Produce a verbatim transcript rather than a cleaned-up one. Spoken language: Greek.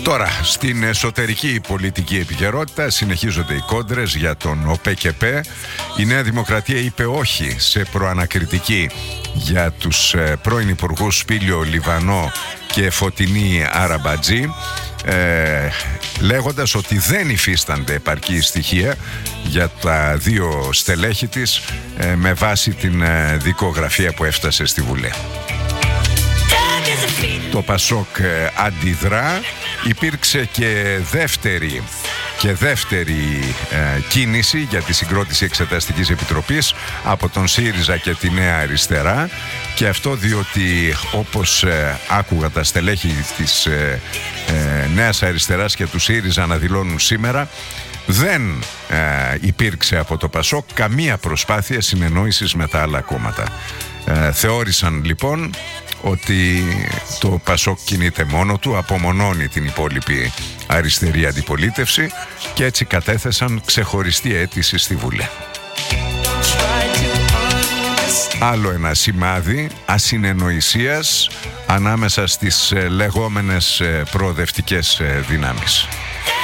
Τώρα, στην εσωτερική πολιτική επικαιρότητα συνεχίζονται οι κόντρες για τον ΟΠΕΚΕΠΕ. Η Νέα Δημοκρατία είπε όχι σε προανακριτική για τους πρώην υπουργούς Σπήλιο Λιβανό και Φωτεινή Αραμπατζή, ε, λέγοντας ότι δεν υφίστανται επαρκή στοιχεία για τα δύο στελέχη της ε, με βάση την ε, δικογραφία που έφτασε στη Βουλή. Το Πασόκ ε, αντιδρά. Υπήρξε και δεύτερη και δεύτερη ε, κίνηση για τη συγκρότηση Εξεταστικής Επιτροπής από τον ΣΥΡΙΖΑ και τη Νέα Αριστερά, και αυτό διότι, όπως ε, άκουγα τα στελέχη της ε, ε, Νέας Αριστεράς και του ΣΥΡΙΖΑ να δηλώνουν σήμερα, δεν ε, υπήρξε από το Πασόκ καμία προσπάθεια συνεννόησης με τα άλλα κόμματα. Ε, θεώρησαν λοιπόν ότι το Πασόκ κινείται μόνο του, απομονώνει την υπόλοιπη αριστερή αντιπολίτευση, και έτσι κατέθεσαν ξεχωριστή αίτηση στη Βουλή. Άλλο ένα σημάδι ασυνεννοησίας ανάμεσα στις λεγόμενες προοδευτικές δυνάμεις.